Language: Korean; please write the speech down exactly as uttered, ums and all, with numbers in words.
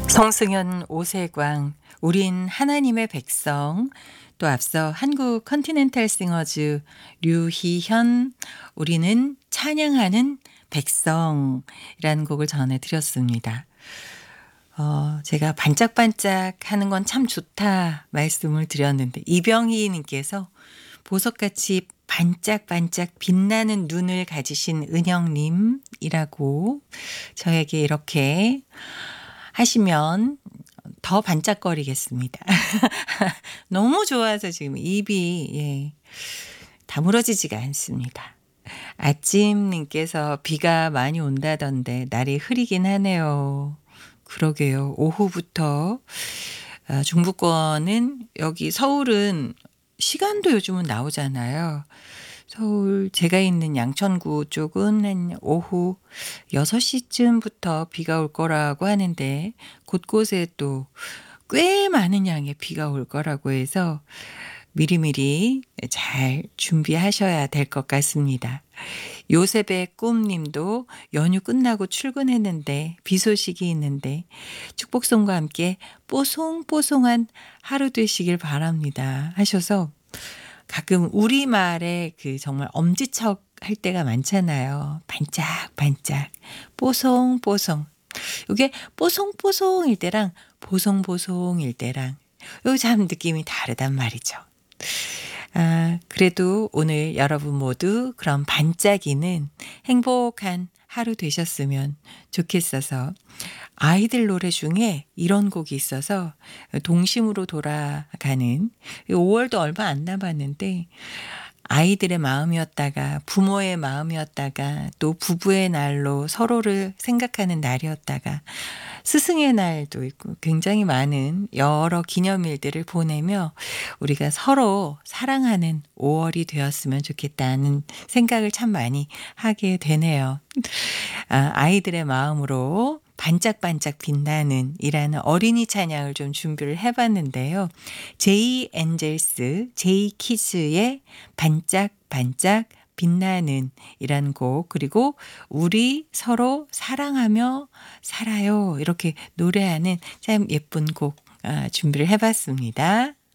성승연 오세광 우린 하나님의 백성, 또 앞서 한국 컨티넨탈 싱어즈 류희현 우리는 찬양하는 백성이라는 곡을 전해드렸습니다. 어, 제가 반짝반짝 하는 건 참 좋다 말씀을 드렸는데 이병희 님께서 보석같이 반짝반짝 빛나는 눈을 가지신 은영님이라고 저에게 이렇게 하시면 더 반짝거리겠습니다. 너무 좋아서 지금 입이 예, 다물어지지가 않습니다. 아찜님께서 비가 많이 온다던데 날이 흐리긴 하네요. 그러게요. 오후부터 중부권은 여기 서울은 시간도 요즘은 나오잖아요. 서울 제가 있는 양천구 쪽은 한 오후 여섯 시쯤부터 비가 올 거라고 하는데 곳곳에 또 꽤 많은 양의 비가 올 거라고 해서 미리미리 잘 준비하셔야 될 것 같습니다. 요셉의 꿈님도 연휴 끝나고 출근했는데 비 소식이 있는데 축복송과 함께 뽀송뽀송한 하루 되시길 바랍니다 하셔서 가끔 우리말에 그 정말 엄지척 할 때가 많잖아요. 반짝반짝 뽀송뽀송. 이게 뽀송뽀송일 때랑 보송보송일 때랑 요 참 느낌이 다르단 말이죠. 아, 그래도 오늘 여러분 모두 그런 반짝이는 행복한 하루 되셨으면 좋겠어서 아이들 노래 중에 이런 곡이 있어서 동심으로 돌아가는 오월도 얼마 안 남았는데 아이들의 마음이었다가 부모의 마음이었다가 또 부부의 날로 서로를 생각하는 날이었다가 스승의 날도 있고 굉장히 많은 여러 기념일들을 보내며 우리가 서로 사랑하는 오월이 되었으면 좋겠다는 생각을 참 많이 하게 되네요. 아, 아이들의 마음으로 반짝반짝 빛나는 이라는 어린이 찬양을 좀 준비를 해봤는데요. 제이 엔젤스, 제이 키즈의 반짝반짝 빛나는 이란 곡, 그리고 우리 서로 사랑하며 살아요 이렇게 노래하는 참 예쁜 곡 준비를 해봤습니다.